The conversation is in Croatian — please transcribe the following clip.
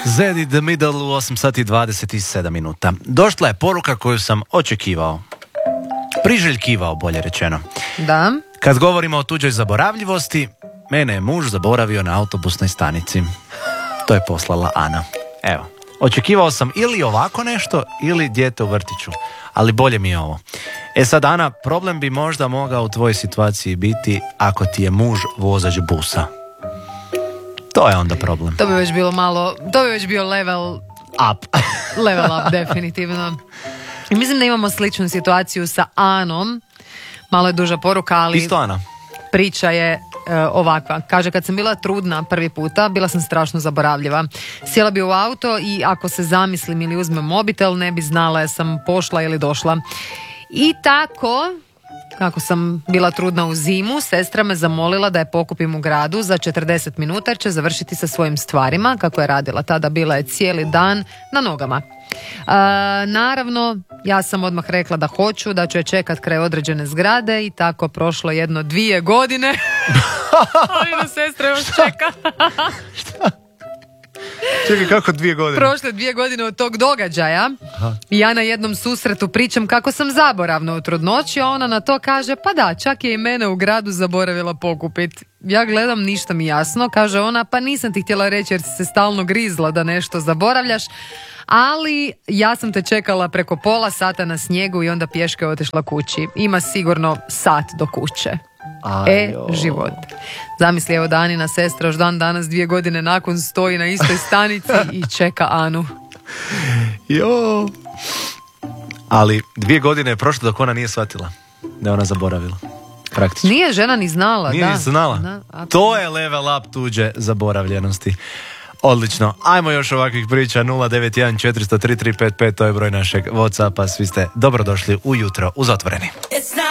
Zed in the middle u 8 sati i 27 minuta. Došla je poruka koju sam očekivao. Priželjkivao, bolje rečeno. Da. Kad govorimo o tuđoj zaboravljivosti, mene je muž zaboravio na autobusnoj stanici. To je poslala Ana. Evo, očekivao sam ili ovako nešto, ili dijete u vrtiću. Ali bolje mi je ovo. E sad, Ana, problem bi možda mogao u tvojoj situaciji biti ako ti je muž vozač busa. To je onda problem. To bi već bilo malo, to bi već bio level Up. level up, definitivno. I mislim da imamo sličnu situaciju sa Anom. Malo je duža poruka, ali Isto Ana. priča je ovakva. Kaže, kad sam bila trudna prvi puta, bila sam strašno zaboravljiva. Sjela bi u auto i ako se zamislim ili uzmem mobitel, ne bi znala je sam pošla ili došla. I tako, kako sam bila trudna u zimu, sestra me zamolila da je pokupim u gradu za 40 minuta jer će završiti sa svojim stvarima. Kako je radila tada, bila je cijeli dan na nogama. Naravno, ja sam odmah rekla da hoću, da ću je čekat kraj određene zgrade i tako prošlo 1-2 godine. Ali na sestra još čeka. Čekaj, kako 2 godine? Prošle 2 godine od tog događaja. Aha. I ja na jednom susretu pričam kako sam zaboravna u trudnoći, a ona na to kaže, pa da, čak je i mene u gradu zaboravila pokupit. Ja gledam, ništa mi jasno, kaže ona, pa nisam ti htjela reći jer si se stalno grizla da nešto zaboravljaš, ali ja sam te čekala preko pola sata na snijegu i onda pješke otišla kući. Ima sigurno sat do kuće. Život. Zamisli, evo Danina sestra još dan danas 2 godine nakon stoji na istoj stanici i čeka Anu. Jo. Ali 2 godine je prošlo dok ona nije shvatila da je ona zaboravila. Praktično. Nije žena ni znala. Nije ni znala. Da, to je level up tuđe zaboravljenosti. Odlično. Ajmo još ovakvih priča. 091 400 3355, to je broj našeg WhatsAppa. Svi ste dobrodošli ujutro uz Otvoreni.